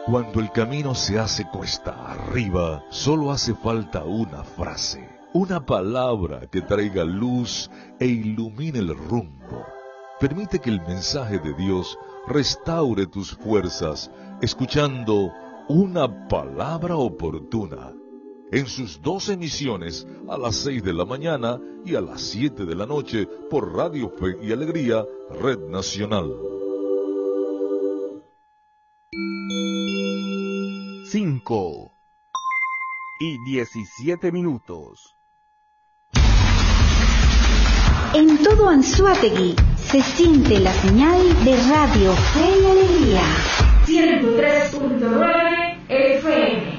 Cuando el camino se hace cuesta arriba, solo hace falta una frase, una palabra que traiga luz e ilumine el rumbo. Permite que el mensaje de Dios restaure tus fuerzas, escuchando una palabra oportuna. En sus 2 emisiones, a las 6 de la mañana y a las 7 de la noche, por Radio Fe y Alegría, Red Nacional. 5:17. En todo Anzoátegui se siente la señal de Radio Fe y Alegría. 103.9 FM.